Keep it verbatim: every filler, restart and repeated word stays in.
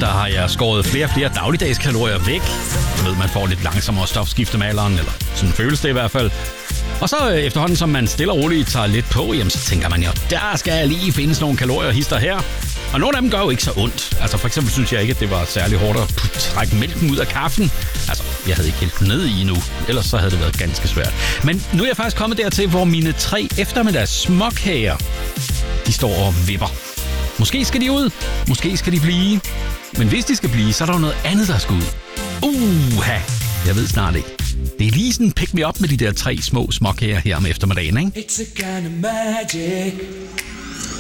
der har jeg skåret flere og flere dagligdags kalorier væk. Jeg ved, man får lidt langsommere stofskifte med alderen, eller sådan føles det i hvert fald. Og så efterhånden, som man stille og roligt tager lidt på, jamen, så tænker man jo, der skal jeg lige findes nogle kalorier hister her. Og nogle af dem gør jo ikke så ondt. Altså for eksempel synes jeg ikke, at det var særlig hårdt at trække mælken ud af kaffen. Altså, jeg havde ikke helt den ned i nu. Ellers så havde det været ganske svært. Men nu er jeg faktisk kommet dertil, hvor mine tre eftermiddags småkager, de står og vipper. Måske skal de ud, måske skal de blive. Men hvis de skal blive, så er der jo noget andet, der skal ud. Uha, jeg ved snart ikke. Det er lige sådan pick me up med de der tre små småkager her om eftermiddagen, ikke? It's a kind of magic.